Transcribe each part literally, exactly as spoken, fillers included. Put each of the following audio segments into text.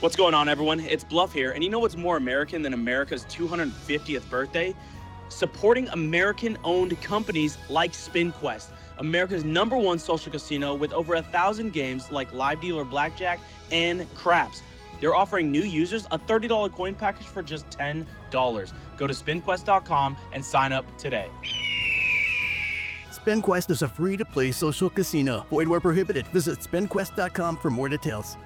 What's going on, everyone? It's Bluff here, and you know what's more American than America's two hundred fiftieth birthday? Supporting American-owned companies like SpinQuest, America's number one social casino with over a thousand games like live dealer blackjack and craps. They're offering new users a thirty dollars coin package for just ten dollars. Go to spin quest dot com and sign up today. SpinQuest is a free-to-play social casino. Void where prohibited. Visit spin quest dot com for more details.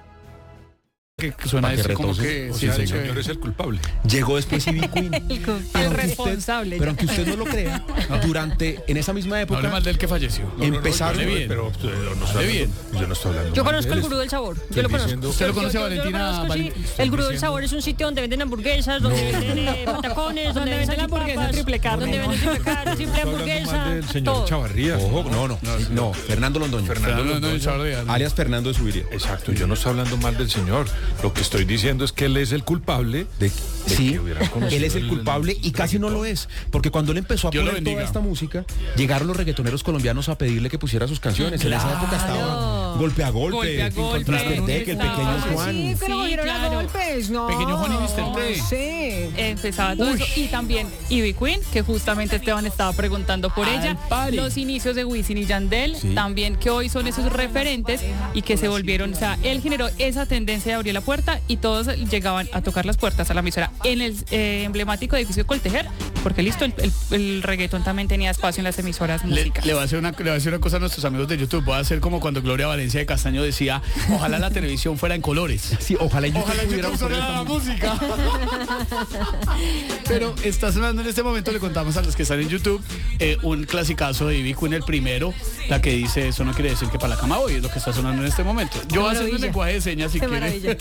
Que suena esto como que o sí, sea, sí, el que- señor es el culpable. Llegó después Ivy Queen. El, co- el Pero aunque responsable. Usted, pero aunque usted no lo crea, durante, en esa misma no hable época, mal del que falleció. No, no, no, Empezaron- yo no- bien. pero, pero no estoy Hable hablando, yo no estoy hablando Yo mal conozco de el él. gurú del sabor. Yo Estoy lo conozco. diciendo- ¿Usted lo Yo- conoce, yo- yo lo Valentina conozco, sí. Valentina? El gurú del diciendo- sabor es un sitio donde venden hamburguesas, donde venden eh, patacones, donde venden la hamburguesa salchipapas, triple carne, donde ¿no? venden triple carne, simple Estoy hablando hamburguesa, mal del señor todo. Chavarría. ojo, no, no, no, Fernando Londoño. Fernando No, no, no, Londoño. Chavarría, no. Alias Fernando de Subiría. Exacto, yo no estoy hablando mal del señor. Lo que estoy diciendo es que él es el culpable de, de Sí, que hubieran conocido él es el culpable y casi no lo es, porque cuando él empezó a Dios lo poner bendiga. toda esta música, llegaron los reggaetoneros colombianos a pedirle que pusiera sus canciones. En esa época estaba golpe a golpe, Golpe a golpe, mister Deck, el estaba- pequeño Ah, Juan. Sí, pero Sí, dieron a claro. golpes, no. Pequeño Juan y mister T. Sí. Empezaba todo eso. Y también Ivy Queen, que justamente Esteban estaba preguntando por Al ella. pari. Los inicios de Wisin y Yandel, Sí. también que hoy son esos referentes y que se volvieron, o sea, él generó esa tendencia de abrir la puerta y todos llegaban a tocar las puertas a la emisora en el eh, emblemático edificio Coltejer, porque listo, el, el, el reggaetón también tenía espacio en las emisoras Le, musicales. le voy a hacer una, le voy a decir una cosa a nuestros amigos de YouTube. Voy a hacer como cuando Gloria Valencia de Castaño decía, ojalá la televisión fuera en colores. Sí, ojalá en YouTube Ojalá yo pudiéramos poner la esta música. música. Pero está sonando en este momento, le contamos a los que están en YouTube, eh, un clasicazo de Ivy Queen, el primero, la que dice, eso no quiere decir que para la cama voy, es lo que está sonando en este momento. Yo voy a hacer un maravilla. lenguaje de señas si Qué quieren, maravilla.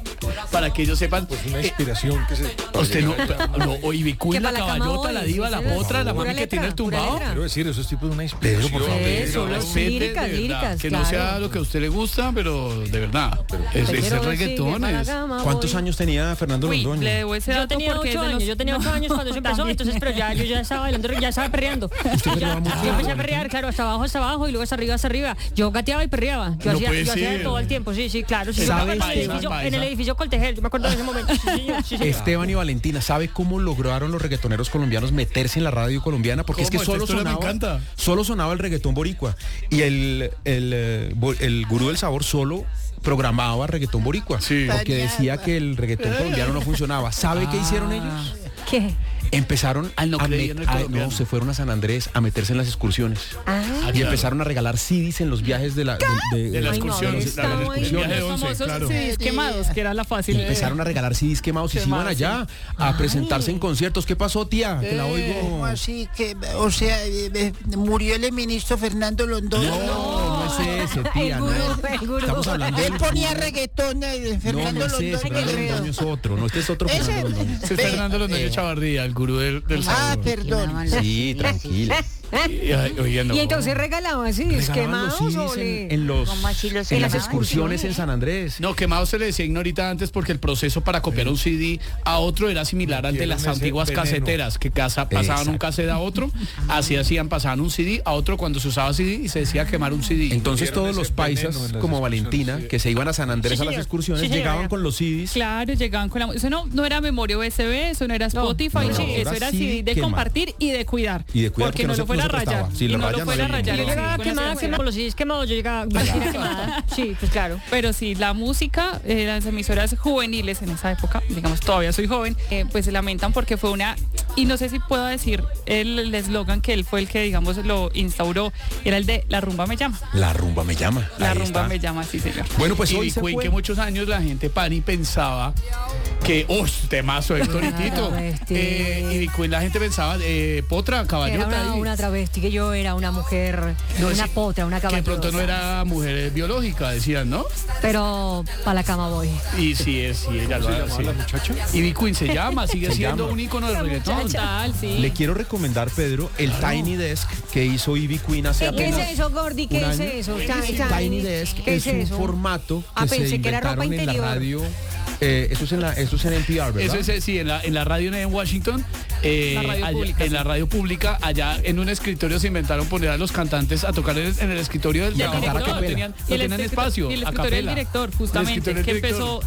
para que ellos sepan. Pues una Eh, inspiración que se... usted no, no, o Ivy Que Queen, la para la cama caballota, voy, la diva, sí, la sí, potra, la pura mami que letra, tiene el pura tumbado. letra. Quiero decir, eso es tipo de una inspiración. por favor. Eso, Respete, los de líricas, verdad, líricas, que no claro. sea lo que a usted le gusta, pero de verdad. Es, Te es quiero el decir que reggaetón. para la es- cama ¿Cuántos voy. años tenía Fernando Uy, Londoño? le debo ese Yo dato tenía porque es ocho de años, los- yo tenía ocho años cuando eso empezó, También. entonces, pero ya yo ya estaba bailando, ya estaba perreando. Usted perreaba Ya- mucho, Yo empecé a Valentina. perrear, claro, hasta abajo, hasta abajo y luego hasta arriba, hasta arriba. Yo gateaba y perreaba. Yo No hacía, puede yo hacía de ser. todo el tiempo, sí, sí, claro. Sí, yo ¿Sabes me acuerdo en, el qué? edificio, Paisa. en el edificio Coltejer, yo me acuerdo de ese momento. Sí, señor, sí, señor. Esteban y Valentina, ¿sabe cómo lograron los reggaetoneros colombianos meterse en la radio colombiana? Porque es que ¿Cómo? Esta solo historia me sonaba, encanta. solo sonaba el reggaetón boricua. Y el, el, eh, bo- el gurú del sabor solo programaba reggaetón boricua. Sí. Porque decía que el reggaetón colombiano no funcionaba. ¿Sabe qué hicieron ellos? ¿Qué? Empezaron Ah, no a, creía en el met- a- colombiano. no, se fueron a San Andrés a meterse en las excursiones. Ah, Y claro. empezaron a regalar C Ds en los viajes de la de, de- De la Ay, no, excursión. haber de la estado ahí. excursión de Los once, famosos claro. C Ds quemados, que era la fácil. empezaron a regalar C Ds quemados y se iban Quemados, allá a presentarse en conciertos. ¿Qué pasó, tía? Que la oigo. Así que, o sea, eh, eh, murió el ministro Fernando Londoño. No, no es ese, tía. El No. gurú, el gurú. Estamos hablando Él del ponía gurú. reggaetón eh, de No, Fernando no es ese. Londoño. Fernando Londoño es otro. No, este es otro Ese- Fernando Londoño. Ese es Ve, Fernando Londoño eh, Chavarría, el gurú del, del Ah, sabor. perdón. Sí, tranquila. Y, ay, oiga, no. Y entonces regalaban así, Regalaban los quemados C Ds o en, le... en los, ¿Cómo así los en las quemados? excursiones en San Andrés. No, quemado se le decía ignorita antes porque el proceso para copiar un C D a otro era similar al de las Metieron ese antiguas veneno. caseteras, que casa- pasaban un Exacto. cassette a otro, así hacían, pasaban un C D a otro cuando se usaba C D y se decía quemar un C D. Entonces Metieron todos los ese paisas, veneno en las como excursiones, Valentina, sí. que se iban a San Andrés Sí, a las señor. excursiones, Sí, señora. llegaban con los C Ds. Claro, llegaban con la... Eso no, no era memoria U S B, eso no era Spotify, no, sí, no, eso era era C D C D de quemado. compartir y de cuidar. Y de cuidar porque, porque no no lo se- fuera no a se rayar. prestaba. Si y lo no raya, lo no fuera a había rayar. Yo ningún llegaba sí, quemada, bueno, quemada, con los C Ds quemados, yo llegaba vestida quemada. Sí, pues claro. Pero sí, la música, eh, las emisoras juveniles en esa época, digamos, todavía soy joven, eh, pues se lamentan porque fue una, y no sé si puedo decir el el eslogan que él fue el que, digamos, lo instauró, era el de La rumba me llama. La rumba me llama. La Ahí rumba está. me llama, sí, señor. Bueno, pues y hoy se Queen, fue. que muchos años la gente pani pensaba que, uff, temazo Héctor y Tito. travesti. Eh, y Queen la gente pensaba, eh, Potra, Era caballota. una, ahí. una travesti, que yo era una mujer, No, una sí, potra, una que de caballota. pronto no era mujer biológica, decían, ¿no? Pero para la cama voy. Y sí, es, sí, ella lo ¿Se hace. llamaba la muchacha? Ivy Queen se llama, sigue Se siendo llama. un ícono del reggaetón. Total, sí. Le quiero recomendar, Pedro, el Tiny Desk que hizo Ivy Queen hace ¿Qué, qué apenas es eso, Gordy? ¿Qué un es año. eso? Tiny Desk ¿Qué es, es un eso? formato que Ah, se pensé que era ropa inventaron en la interior. radio. Eh, eso es en la, eso es en N P R, ¿verdad? Eso es, eh, sí, en la, en la radio en Washington, eh, La radio allá- pública, en sí. la radio pública, allá en un escritorio se inventaron poner a los cantantes a tocar en, en el escritorio del Y a director, cantar a no capela. tenían, Y no el tenían escritor- espacio. y el a escritorio del capela. director, El justamente, escritorio del que director. empezó